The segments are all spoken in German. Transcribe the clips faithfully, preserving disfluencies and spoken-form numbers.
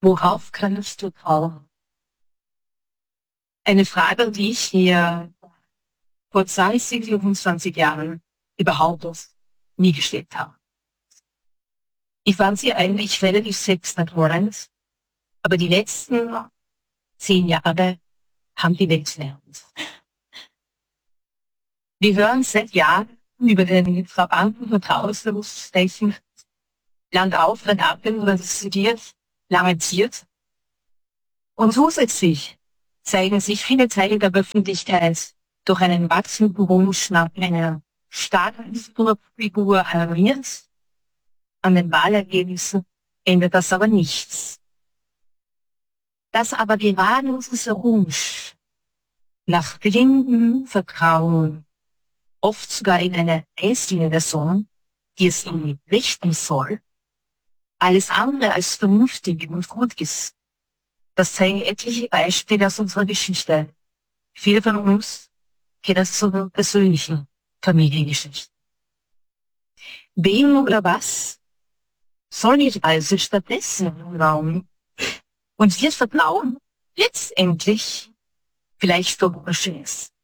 Worauf kannst du trauen? Eine Frage, die ich mir vor zwanzig, fünfundzwanzig Jahren überhaupt nie gestellt habe. Ich fand sie eigentlich relativ selbsterklärend, aber die letzten zehn Jahre haben die Welt gelernt. Wir hören seit Jahren über den Verwandten Vertrauensverlust sprechen, Land auf, Land ab, über das studiert, lamentiert. Und zusätzlich zeigen sich viele Teile der Öffentlichkeit durch einen wachsenden Wunsch nach einer starken Figur alarmiert. An den Wahlergebnissen ändert das aber nichts. Dass aber gerade unser Wunsch nach blindem Vertrauen oft sogar in eine einzelne Person, die es ihm richten soll, alles andere als vernünftig und gut ist. Das zeigen etliche Beispiele aus unserer Geschichte. Viele von uns kennen es zu persönlichen Familiengeschichten. Wem oder was soll ich also stattdessen vertrauen? Und wird Vertrauen letztendlich vielleicht verwunschen ist?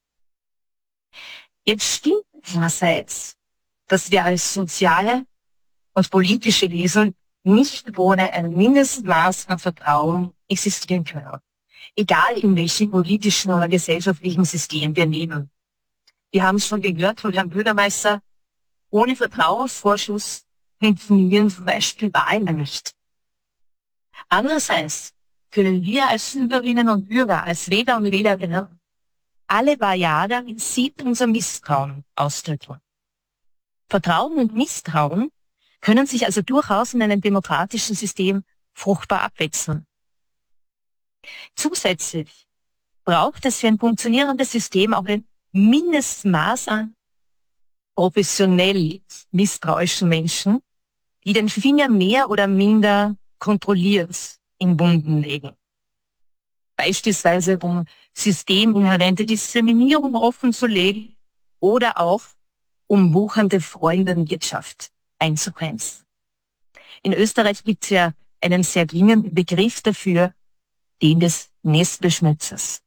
Jetzt stimmt einerseits, dass wir als soziale und politische Wesen nicht ohne ein Mindestmaß an Vertrauen existieren können. Egal in welchem politischen oder gesellschaftlichen System wir leben. Wir haben es schon gehört von Herrn Bürgermeister, ohne Vertrauensvorschuss funktionieren zum Beispiel Wahlen nicht. Andererseits können wir als Bürgerinnen und Bürger, als Wähler und Wählerinnen, alle paar Jahre in Sieg unser Misstrauen ausdrücken. Vertrauen und Misstrauen können sich also durchaus in einem demokratischen System fruchtbar abwechseln. Zusätzlich braucht es für ein funktionierendes System auch ein Mindestmaß an professionell misstrauischen Menschen, die den Finger mehr oder minder kontrolliert in Wunden legen. Beispielsweise um systeminhärente Diskriminierung offenzulegen oder auch um wuchernde Freundenwirtschaft einzugrenzen. In Österreich gibt es ja einen sehr dringenden Begriff dafür, den des Nestbeschmutzers.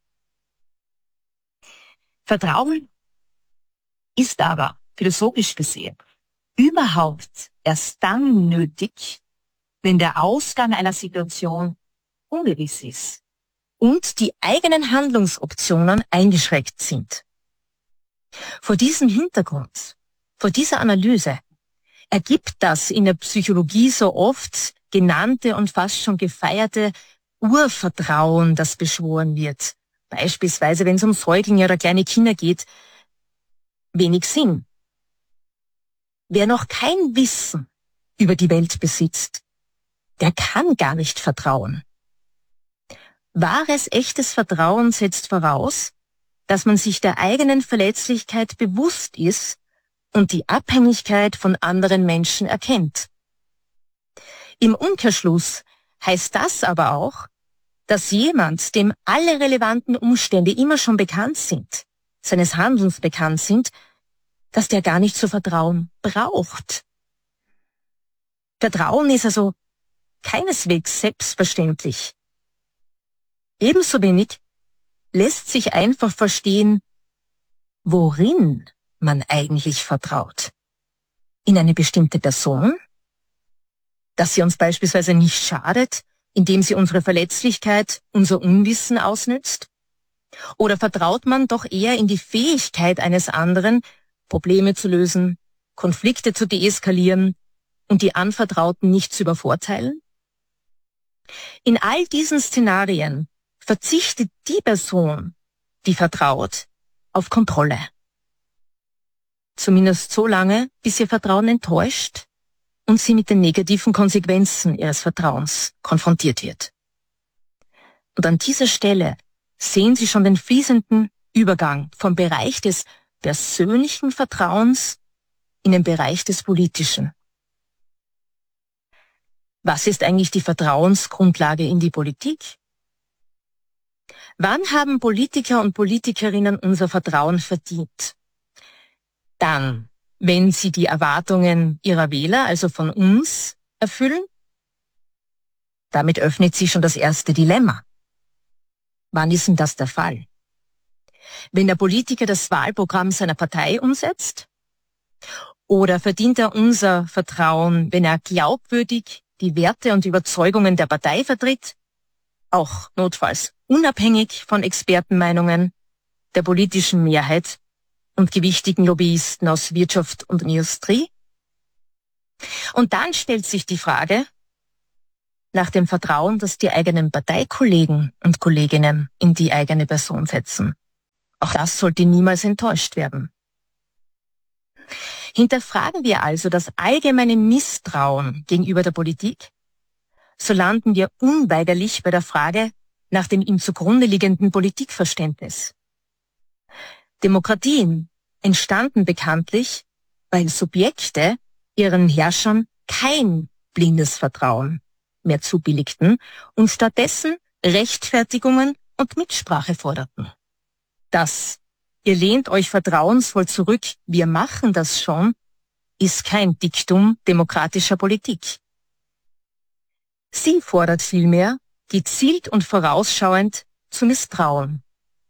Vertrauen ist aber, philosophisch gesehen, überhaupt erst dann nötig, wenn der Ausgang einer Situation ungewiss ist und die eigenen Handlungsoptionen eingeschränkt sind. Vor diesem Hintergrund, vor dieser Analyse, ergibt das in der Psychologie so oft genannte und fast schon gefeierte Urvertrauen, das beschworen wird, beispielsweise wenn es um Säuglinge oder kleine Kinder geht, wenig Sinn. Wer noch kein Wissen über die Welt besitzt, der kann gar nicht vertrauen. Wahres, echtes Vertrauen setzt voraus, dass man sich der eigenen Verletzlichkeit bewusst ist und die Abhängigkeit von anderen Menschen erkennt. Im Umkehrschluss heißt das aber auch, dass jemand, dem alle relevanten Umstände immer schon bekannt sind, seines Handelns bekannt sind, dass der gar nicht zu vertrauen braucht. Vertrauen ist also keineswegs selbstverständlich. Ebenso wenig lässt sich einfach verstehen, worin man eigentlich vertraut. In eine bestimmte Person, dass sie uns beispielsweise nicht schadet, indem sie unsere Verletzlichkeit, unser Unwissen ausnützt? Oder vertraut man doch eher in die Fähigkeit eines anderen, Probleme zu lösen, Konflikte zu deeskalieren und die Anvertrauten nicht zu übervorteilen? In all diesen Szenarien verzichtet die Person, die vertraut, auf Kontrolle. Zumindest so lange, bis ihr Vertrauen enttäuscht und sie mit den negativen Konsequenzen ihres Vertrauens konfrontiert wird. Und an dieser Stelle sehen Sie schon den fließenden Übergang vom Bereich des persönlichen Vertrauens in den Bereich des politischen. Was ist eigentlich die Vertrauensgrundlage in die Politik? Wann haben Politiker und Politikerinnen unser Vertrauen verdient? Dann, wenn sie die Erwartungen ihrer Wähler, also von uns, erfüllen? Damit öffnet sich schon das erste Dilemma. Wann ist denn das der Fall? Wenn der Politiker das Wahlprogramm seiner Partei umsetzt? Oder verdient er unser Vertrauen, wenn er glaubwürdig die Werte und Überzeugungen der Partei vertritt, auch notfalls unabhängig von Expertenmeinungen der politischen Mehrheit und gewichtigen Lobbyisten aus Wirtschaft und Industrie? Und dann stellt sich die Frage nach dem Vertrauen, das die eigenen Parteikollegen und Kolleginnen in die eigene Person setzen. Auch das sollte niemals enttäuscht werden. Hinterfragen wir also das allgemeine Misstrauen gegenüber der Politik, so landen wir unweigerlich bei der Frage nach dem ihm zugrunde liegenden Politikverständnis. Demokratien entstanden bekanntlich, weil Subjekte ihren Herrschern kein blindes Vertrauen mehr zubilligten und stattdessen Rechtfertigungen und Mitsprache forderten. Das „Ihr lehnt euch vertrauensvoll zurück, wir machen das schon“ ist kein Diktum demokratischer Politik. Sie fordert vielmehr, gezielt und vorausschauend zu misstrauen.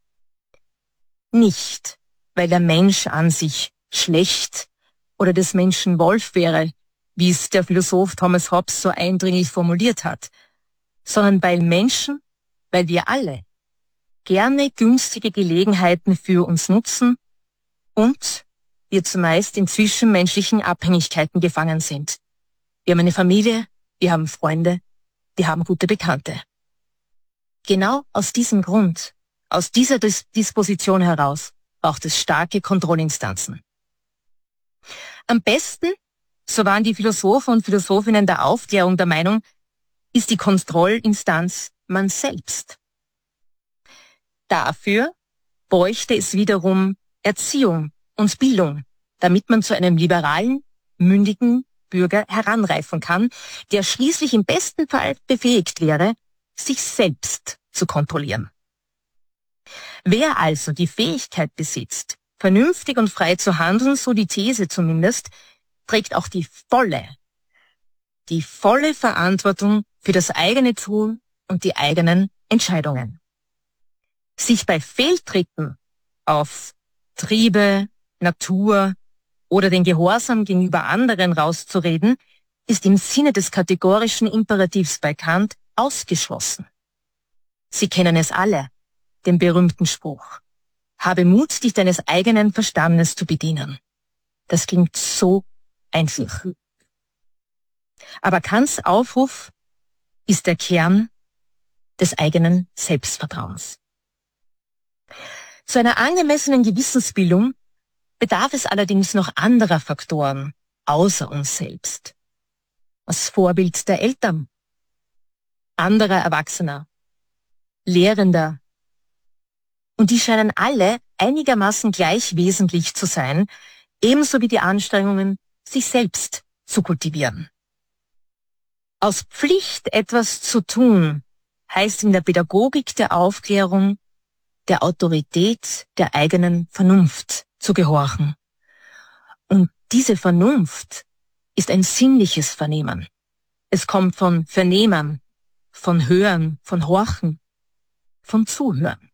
Nicht, weil der Mensch an sich schlecht oder des Menschen Wolf wäre, wie es der Philosoph Thomas Hobbes so eindringlich formuliert hat, sondern weil Menschen, weil wir alle gerne günstige Gelegenheiten für uns nutzen und wir zumeist in zwischenmenschlichen Abhängigkeiten gefangen sind. Wir haben eine Familie, wir haben Freunde, wir haben gute Bekannte. Genau aus diesem Grund, aus dieser Dis- Disposition heraus, braucht es starke Kontrollinstanzen. Am besten, so waren die Philosophen und Philosophinnen der Aufklärung der Meinung, ist die Kontrollinstanz man selbst. Dafür bräuchte es wiederum Erziehung und Bildung, damit man zu einem liberalen, mündigen Bürger heranreifen kann, der schließlich im besten Fall befähigt wäre, sich selbst zu kontrollieren. Wer also die Fähigkeit besitzt, vernünftig und frei zu handeln, so die These zumindest, trägt auch die volle, die volle Verantwortung für das eigene Tun und die eigenen Entscheidungen. Sich bei Fehltritten auf Triebe, Natur oder den Gehorsam gegenüber anderen rauszureden, ist im Sinne des kategorischen Imperativs bei Kant ausgeschlossen. Sie kennen es alle, den berühmten Spruch: Habe Mut, dich deines eigenen Verstandes zu bedienen. Das klingt so einfach. Aber Kants Aufruf ist der Kern des eigenen Selbstvertrauens. Zu einer angemessenen Gewissensbildung bedarf es allerdings noch anderer Faktoren außer uns selbst. Das Vorbild der Eltern, anderer Erwachsener, Lehrender. Und die scheinen alle einigermaßen gleich wesentlich zu sein, ebenso wie die Anstrengungen, sich selbst zu kultivieren. Aus Pflicht etwas zu tun, heißt in der Pädagogik der Aufklärung, der Autorität der eigenen Vernunft zu gehorchen. Und diese Vernunft ist ein sinnliches Vernehmen. Es kommt von Vernehmen, von Hören, von Horchen, von Zuhören.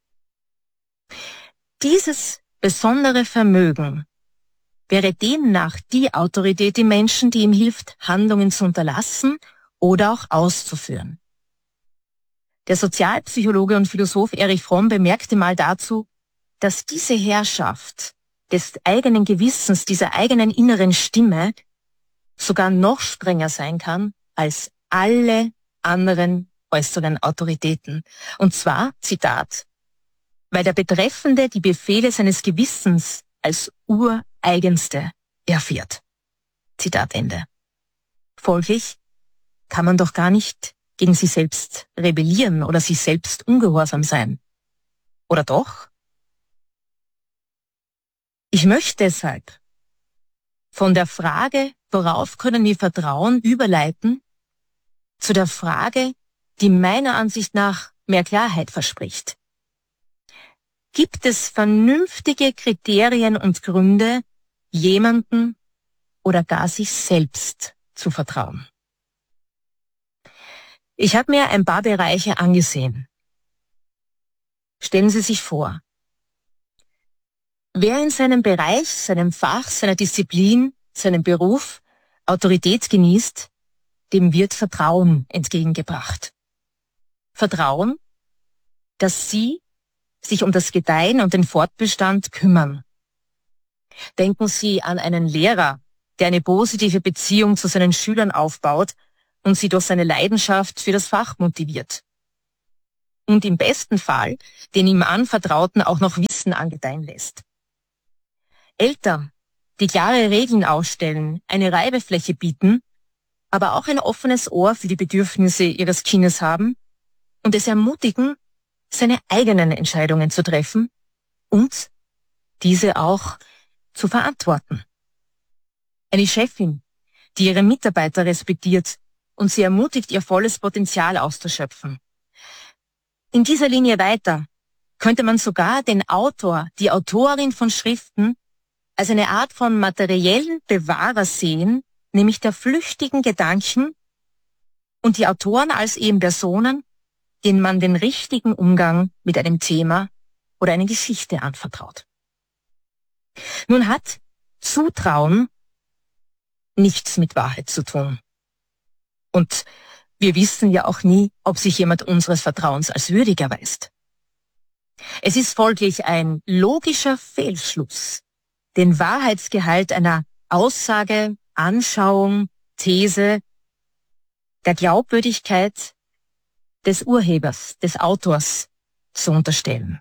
Dieses besondere Vermögen wäre demnach die Autorität im Menschen, die ihm hilft, Handlungen zu unterlassen oder auch auszuführen. Der Sozialpsychologe und Philosoph Erich Fromm bemerkte mal dazu, dass diese Herrschaft des eigenen Gewissens, dieser eigenen inneren Stimme, sogar noch strenger sein kann als alle anderen äußeren Autoritäten. Und zwar, Zitat, weil der Betreffende die Befehle seines Gewissens als ureigenste erfährt. Zitat Ende. Folglich kann man doch gar nicht gegen sich selbst rebellieren oder sich selbst ungehorsam sein. Oder doch? Ich möchte deshalb von der Frage, worauf können wir vertrauen, überleiten zu der Frage, die meiner Ansicht nach mehr Klarheit verspricht. Gibt es vernünftige Kriterien und Gründe, jemanden oder gar sich selbst zu vertrauen? Ich habe mir ein paar Bereiche angesehen. Stellen Sie sich vor, wer in seinem Bereich, seinem Fach, seiner Disziplin, seinem Beruf Autorität genießt, dem wird Vertrauen entgegengebracht. Vertrauen, dass Sie sich um das Gedeihen und den Fortbestand kümmern. Denken Sie an einen Lehrer, der eine positive Beziehung zu seinen Schülern aufbaut und sie durch seine Leidenschaft für das Fach motiviert. Und im besten Fall den ihm Anvertrauten auch noch Wissen angedeihen lässt. Eltern, die klare Regeln aufstellen, eine Reibefläche bieten, aber auch ein offenes Ohr für die Bedürfnisse ihres Kindes haben und es ermutigen, seine eigenen Entscheidungen zu treffen und diese auch zu verantworten. Eine Chefin, die ihre Mitarbeiter respektiert und sie ermutigt, ihr volles Potenzial auszuschöpfen. In dieser Linie weiter könnte man sogar den Autor, die Autorin von Schriften als eine Art von materiellen Bewahrer sehen, nämlich der flüchtigen Gedanken, und die Autoren als eben Personen, denen man den richtigen Umgang mit einem Thema oder einer Geschichte anvertraut. Nun hat Zutrauen nichts mit Wahrheit zu tun. Und wir wissen ja auch nie, ob sich jemand unseres Vertrauens als würdig erweist. Es ist folglich ein logischer Fehlschluss, den Wahrheitsgehalt einer Aussage, Anschauung, These, der Glaubwürdigkeit des Urhebers, des Autors zu unterstellen.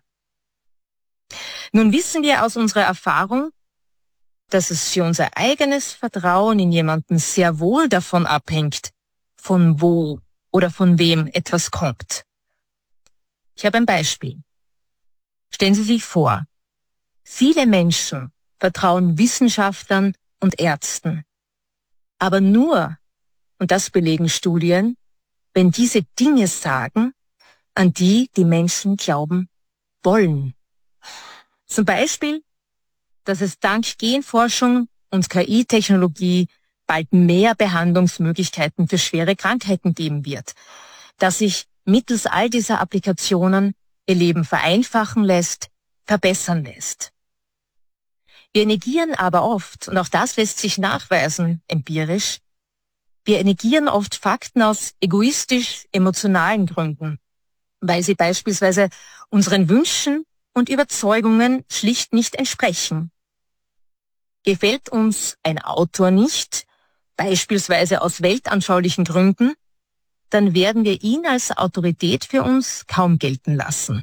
Nun wissen wir aus unserer Erfahrung, dass es für unser eigenes Vertrauen in jemanden sehr wohl davon abhängt, von wo oder von wem etwas kommt. Ich habe ein Beispiel. Stellen Sie sich vor, viele Menschen vertrauen Wissenschaftlern und Ärzten, aber nur, und das belegen Studien, wenn diese Dinge sagen, an die die Menschen glauben wollen. Zum Beispiel, dass es dank Genforschung und K I-Technologie bald mehr Behandlungsmöglichkeiten für schwere Krankheiten geben wird, dass sich mittels all dieser Applikationen ihr Leben vereinfachen lässt, verbessern lässt. Wir negieren aber oft, und auch das lässt sich nachweisen, empirisch, wir negieren oft Fakten aus egoistisch-emotionalen Gründen, weil sie beispielsweise unseren Wünschen und Überzeugungen schlicht nicht entsprechen. Gefällt uns ein Autor nicht, beispielsweise aus weltanschaulichen Gründen, dann werden wir ihn als Autorität für uns kaum gelten lassen.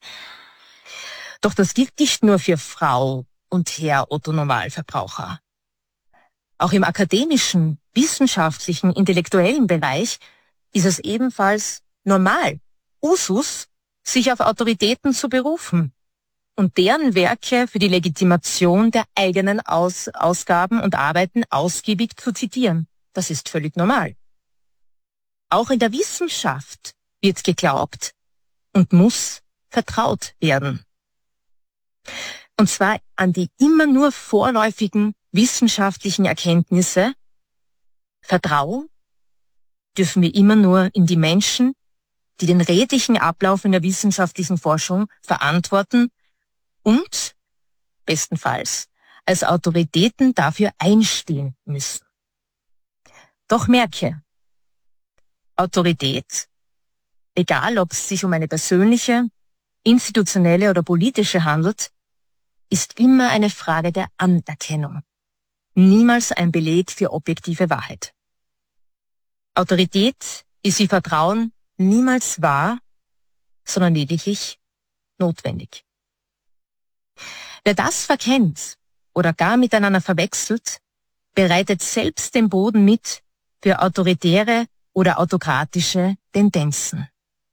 Doch das gilt nicht nur für Frau und Herr Otto Normalverbraucher. Auch im akademischen, wissenschaftlichen, intellektuellen Bereich ist es ebenfalls normal, Usus, sich auf Autoritäten zu berufen und deren Werke für die Legitimation der eigenen Aus- Ausgaben und Arbeiten ausgiebig zu zitieren. Das ist völlig normal. Auch in der Wissenschaft wird geglaubt und muss vertraut werden. Und zwar an die immer nur vorläufigen wissenschaftlichen Erkenntnisse. Vertrauen dürfen wir immer nur in die Menschen, die den redlichen Ablauf in der wissenschaftlichen Forschung verantworten und, bestenfalls, als Autoritäten dafür einstehen müssen. Doch merke, Autorität, egal ob es sich um eine persönliche, institutionelle oder politische handelt, ist immer eine Frage der Anerkennung, niemals ein Beleg für objektive Wahrheit. Autorität ist wie Vertrauen niemals wahr, sondern lediglich notwendig. Wer das verkennt oder gar miteinander verwechselt, bereitet selbst den Boden mit für autoritäre oder autokratische Tendenzen.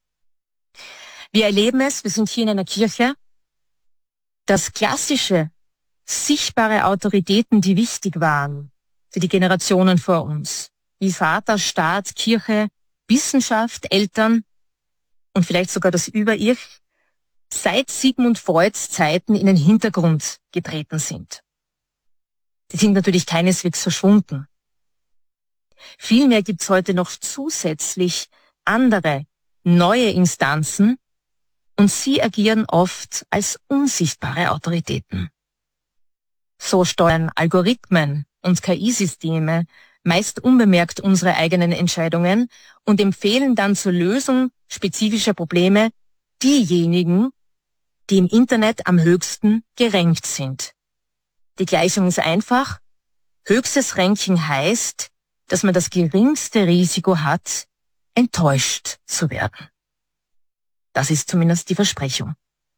Wir erleben es, wir sind hier in einer Kirche, dass klassische, sichtbare Autoritäten, die wichtig waren für die Generationen vor uns, wie Vater, Staat, Kirche, Wissenschaft, Eltern und vielleicht sogar das Über-Ich, seit Sigmund Freuds Zeiten in den Hintergrund getreten sind. Die sind natürlich keineswegs verschwunden. Vielmehr gibt es heute noch zusätzlich andere, neue Instanzen und sie agieren oft als unsichtbare Autoritäten. So steuern Algorithmen und K I-Systeme meist unbemerkt unsere eigenen Entscheidungen und empfehlen dann zur Lösung spezifischer Probleme diejenigen, die im Internet am höchsten gerankt sind. Die Gleichung ist einfach. Höchstes Ranking heißt, dass man das geringste Risiko hat, enttäuscht zu werden. Das ist zumindest die Versprechung.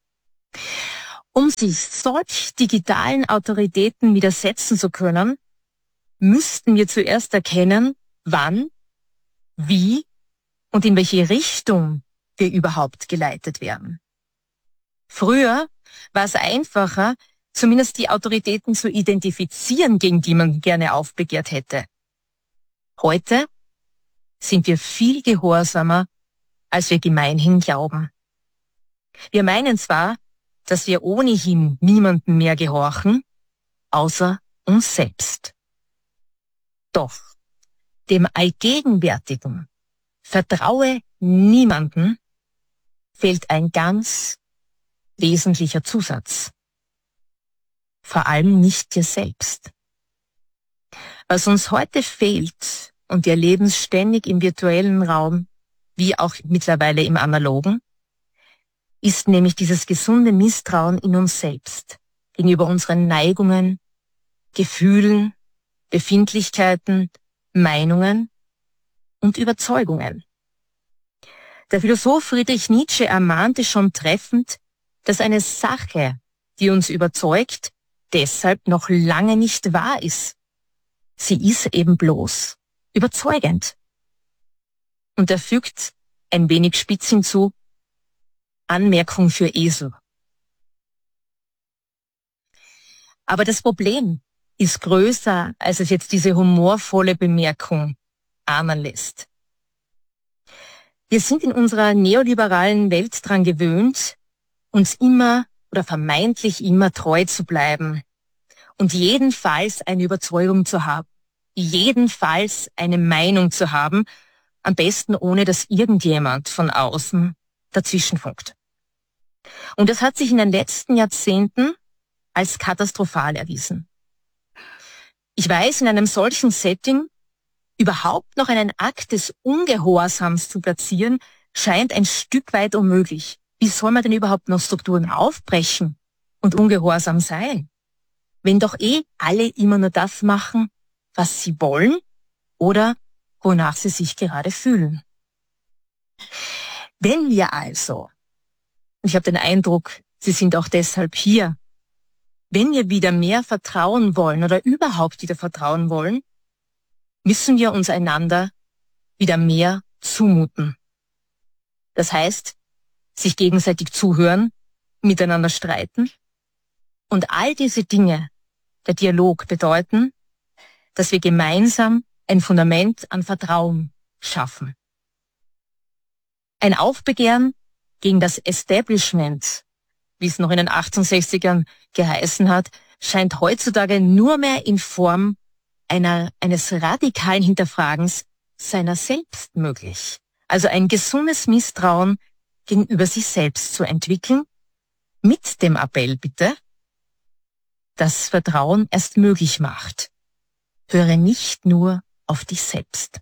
Um sich solch digitalen Autoritäten widersetzen zu können, müssten wir zuerst erkennen, wann, wie und in welche Richtung wir überhaupt geleitet werden. Früher war es einfacher, zumindest die Autoritäten zu identifizieren, gegen die man gerne aufbegehrt hätte. Heute sind wir viel gehorsamer, als wir gemeinhin glauben. Wir meinen zwar, dass wir ohnehin niemandem mehr gehorchen, außer uns selbst. Doch dem Allgegenwärtigen vertraue niemanden fehlt ein ganz wesentlicher Zusatz. Vor allem nicht dir selbst. Was uns heute fehlt, und wir erleben es ständig im virtuellen Raum, wie auch mittlerweile im analogen, ist nämlich dieses gesunde Misstrauen in uns selbst, gegenüber unseren Neigungen, Gefühlen, Befindlichkeiten, Meinungen und Überzeugungen. Der Philosoph Friedrich Nietzsche ermahnte schon treffend, dass eine Sache, die uns überzeugt, deshalb noch lange nicht wahr ist. Sie ist eben bloß überzeugend. Und er fügt ein wenig spitz hinzu, Anmerkung für Esel. Aber das Problem ist größer, als es jetzt diese humorvolle Bemerkung ahnen lässt. Wir sind in unserer neoliberalen Welt dran gewöhnt, uns immer oder vermeintlich immer treu zu bleiben und jedenfalls eine Überzeugung zu haben, jedenfalls eine Meinung zu haben, am besten ohne dass irgendjemand von außen dazwischenfunkt. Und das hat sich in den letzten Jahrzehnten als katastrophal erwiesen. Ich weiß, in einem solchen Setting überhaupt noch einen Akt des Ungehorsams zu platzieren, scheint ein Stück weit unmöglich. Wie soll man denn überhaupt noch Strukturen aufbrechen und ungehorsam sein, wenn doch eh alle immer nur das machen, was sie wollen oder wonach sie sich gerade fühlen? Wenn wir also, und ich habe den Eindruck, Sie sind auch deshalb hier, wenn wir wieder mehr vertrauen wollen oder überhaupt wieder vertrauen wollen, müssen wir uns einander wieder mehr zumuten. Das heißt, sich gegenseitig zuhören, miteinander streiten. Und all diese Dinge, der Dialog, bedeuten, dass wir gemeinsam ein Fundament an Vertrauen schaffen. Ein Aufbegehren gegen das Establishment, wie es noch in den achtundsechzigern geheißen hat, scheint heutzutage nur mehr in Form einer, eines radikalen Hinterfragens seiner selbst möglich. Also ein gesundes Misstrauen gegenüber sich selbst zu entwickeln, mit dem Appell bitte, das Vertrauen erst möglich macht. Höre nicht nur auf dich selbst.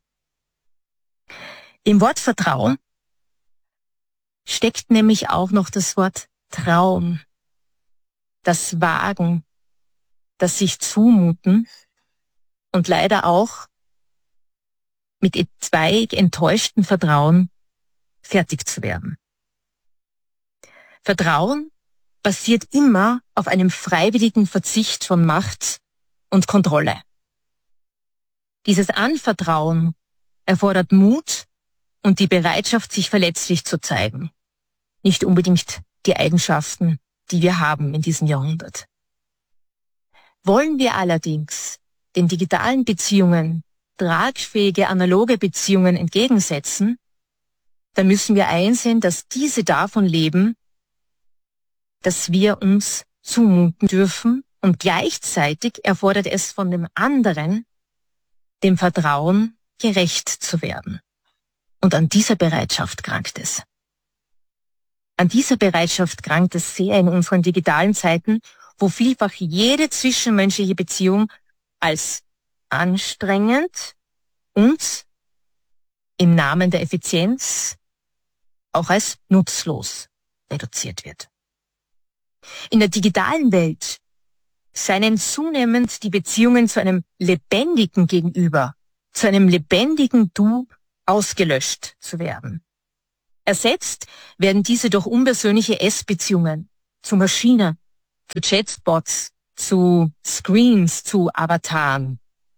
Im Wort Vertrauen steckt nämlich auch noch das Wort Trauen, das Wagen, das sich zumuten und leider auch mit etwaig enttäuschtem Vertrauen fertig zu werden. Vertrauen basiert immer auf einem freiwilligen Verzicht von Macht und Kontrolle. Dieses Anvertrauen erfordert Mut und die Bereitschaft, sich verletzlich zu zeigen. Nicht unbedingt die Eigenschaften, die wir haben in diesem Jahrhundert. Wollen wir allerdings den digitalen Beziehungen tragfähige analoge Beziehungen entgegensetzen, dann müssen wir einsehen, dass diese davon leben, dass wir uns zumuten dürfen, und gleichzeitig erfordert es von dem anderen, dem Vertrauen gerecht zu werden. Und an dieser Bereitschaft krankt es. An dieser Bereitschaft krankt es sehr in unseren digitalen Zeiten, wo vielfach jede zwischenmenschliche Beziehung als anstrengend und im Namen der Effizienz auch als nutzlos reduziert wird. In der digitalen Welt seien zunehmend die Beziehungen zu einem lebendigen Gegenüber, zu einem lebendigen Du ausgelöscht zu werden. Ersetzt werden diese durch unpersönliche S-Beziehungen zu Maschinen, zu Chatbots, zu Screens, zu Avataren.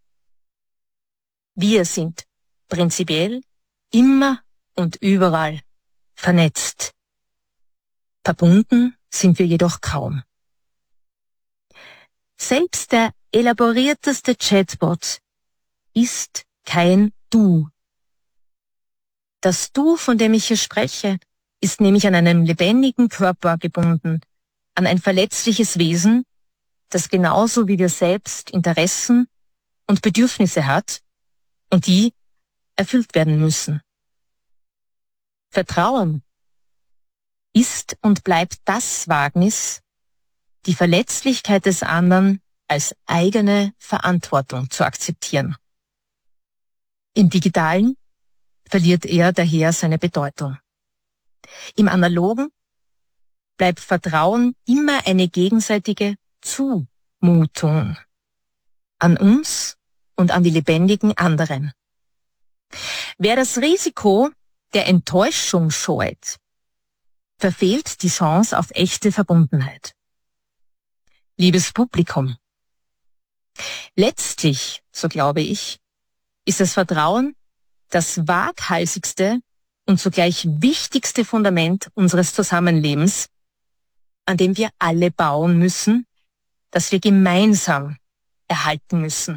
Wir sind prinzipiell immer und überall vernetzt. Verbunden sind wir jedoch kaum. Selbst der elaborierteste Chatbot ist kein Du. Das Du, von dem ich hier spreche, ist nämlich an einen lebendigen Körper gebunden, an ein verletzliches Wesen, das genauso wie wir selbst Interessen und Bedürfnisse hat und die erfüllt werden müssen. Vertrauen ist und bleibt das Wagnis, die Verletzlichkeit des anderen als eigene Verantwortung zu akzeptieren. Im Digitalen verliert er daher seine Bedeutung. Im Analogen bleibt Vertrauen immer eine gegenseitige Zumutung an uns und an die lebendigen anderen. Wer das Risiko der Enttäuschung scheut, verfehlt die Chance auf echte Verbundenheit. Liebes Publikum, letztlich, so glaube ich, ist das Vertrauen das waghalsigste und zugleich wichtigste Fundament unseres Zusammenlebens, an dem wir alle bauen müssen, das wir gemeinsam erhalten müssen.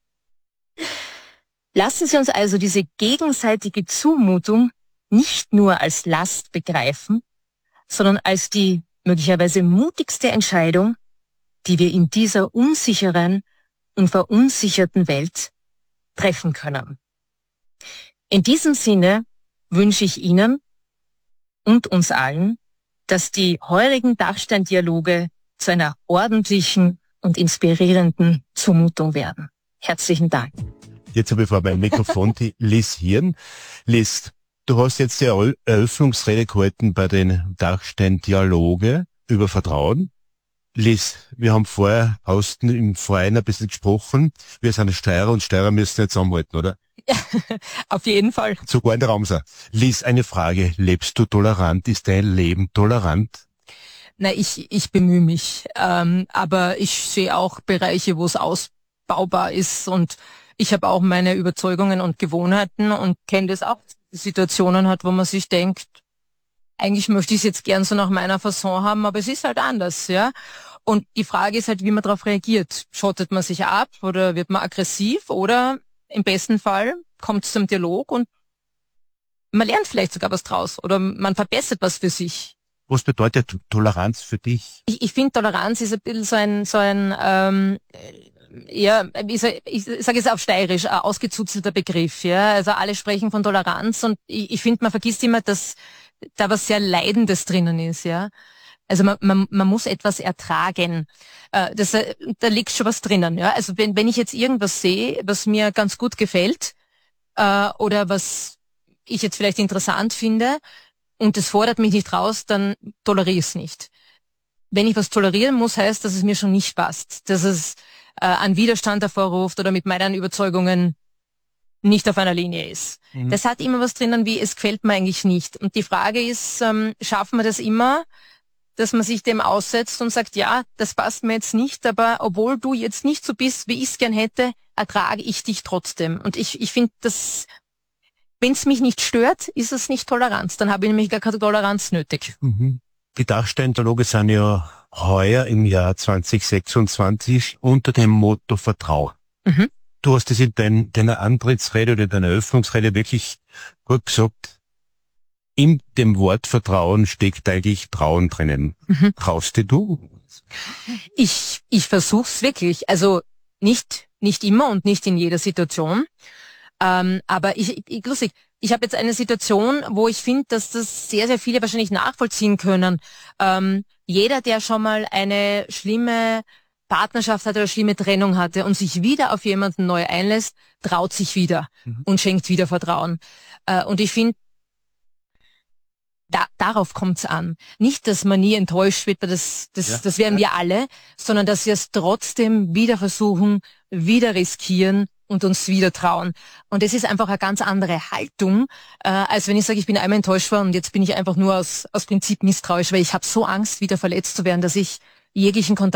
Lassen Sie uns also diese gegenseitige Zumutung nicht nur als Last begreifen, sondern als die möglicherweise mutigste Entscheidung, die wir in dieser unsicheren und verunsicherten Welt treffen können. In diesem Sinne wünsche ich Ihnen und uns allen, dass die heurigen Dachstein-Dialoge zu einer ordentlichen und inspirierenden Zumutung werden. Herzlichen Dank. Jetzt habe ich vor meinem Mikrofon die Liz Hirn. Liz, du hast jetzt die Eröffnungsrede gehalten bei den Dachstein-Dialoge über Vertrauen. Liz, wir haben vorher außen im Verein ein bisschen gesprochen. Wir sind Steirer und Steirer müssen jetzt zusammenhalten, oder? Ja, auf jeden Fall. Sogar in der Raumsa. Liz, eine Frage. Lebst du tolerant? Ist dein Leben tolerant? Na, ich, ich bemühe mich. Ähm, aber ich sehe auch Bereiche, wo es ausbaubar ist. Und ich habe auch meine Überzeugungen und Gewohnheiten und kenne das auch, dass es Situationen hat, wo man sich denkt, eigentlich möchte ich es jetzt gern so nach meiner Fasson haben, aber es ist halt anders, ja. Und die Frage ist halt, wie man darauf reagiert. Schottet man sich ab oder wird man aggressiv oder im besten Fall kommt es zum Dialog und man lernt vielleicht sogar was draus oder man verbessert was für sich. Was bedeutet Toleranz für dich? Ich, ich finde, Toleranz ist ein bisschen so ein, so ein ähm, ja, ich, ich sage jetzt auf Steirisch, ein ausgezuzelter Begriff. Ja, also alle sprechen von Toleranz und ich, ich finde, man vergisst immer, dass da was sehr Leidendes drinnen ist. Ja, also man, man, man muss etwas ertragen. Äh, das, da liegt schon was drinnen. Ja, also wenn, wenn ich jetzt irgendwas sehe, was mir ganz gut gefällt äh, oder was ich jetzt vielleicht interessant finde und es fordert mich nicht raus, dann toleriere ich es nicht. Wenn ich was tolerieren muss, heißt, dass es mir schon nicht passt, dass es äh, einen Widerstand hervorruft oder mit meinen Überzeugungen nicht auf einer Linie ist. Mhm. Das hat immer was drinnen wie, es gefällt mir eigentlich nicht. Und die Frage ist, ähm, schaffen wir das immer, dass man sich dem aussetzt und sagt, ja, das passt mir jetzt nicht, aber obwohl du jetzt nicht so bist, wie ich es gern hätte, ertrage ich dich trotzdem. Und ich, ich finde, dass wenn es mich nicht stört, ist es nicht Toleranz. Dann habe ich nämlich gar keine Toleranz nötig. Mhm. Die Dachstein-Dialoge sind ja heuer im Jahr zwanzig sechsundzwanzig unter dem Motto Vertrauen. Mhm. Du hast es in dein, deiner Antrittsrede oder in deiner Eröffnungsrede wirklich gut gesagt. In dem Wort Vertrauen steckt eigentlich Trauen drinnen. Mhm. Traust du? Ich, ich versuch's wirklich. Also nicht, nicht immer und nicht in jeder Situation. Ähm, aber ich, ich lustig, ich habe jetzt eine Situation, wo ich finde, dass das sehr, sehr viele wahrscheinlich nachvollziehen können. Ähm, jeder, der schon mal eine schlimme Partnerschaft hatte oder schlimme Trennung hatte und sich wieder auf jemanden neu einlässt, traut sich wieder mhm. und schenkt wieder Vertrauen. Äh, und ich finde, Da, darauf kommt's an. Nicht, dass man nie enttäuscht wird, das, das, ja. das werden wir alle, sondern dass wir es trotzdem wieder versuchen, wieder riskieren und uns wieder trauen. Und das ist einfach eine ganz andere Haltung, äh, als wenn ich sage, ich bin einmal enttäuscht worden und jetzt bin ich einfach nur aus, aus Prinzip misstrauisch, weil ich habe so Angst, wieder verletzt zu werden, dass ich jeglichen Kontakt